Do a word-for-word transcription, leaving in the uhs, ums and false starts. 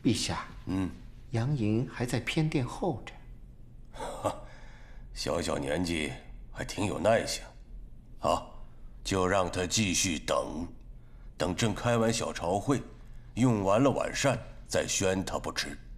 陛下，嗯，杨莹还在偏殿候着。 哈，小小年纪还挺有耐性。好，就让他继续等，等朕开完小朝会，用完了晚膳，再宣他不迟。